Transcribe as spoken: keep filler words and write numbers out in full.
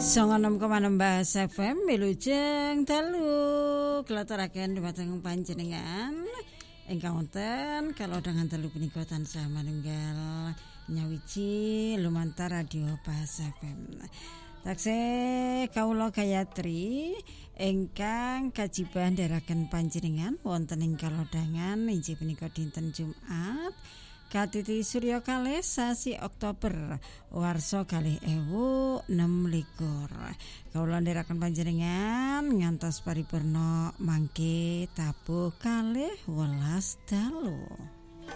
sanga enem koma enam F M Wilujeng dalu kelaturaken dhumateng panjenengan ingkang wonten kalodhangan dalu punika tansah manunggal nyawiji lumantar radio Bahasa F M. Taksih kawula Gayatri ingkang kajiban ndherekaken panjenengan wonten ing kalodhangan inggih punika dinten Jumat Katiti Surya kalih sasi Oktober warsa kalih ewu enem likur. Kawula ndherekaken panjenengan ngantos paripurna mangke tabuh kalih welas dalu.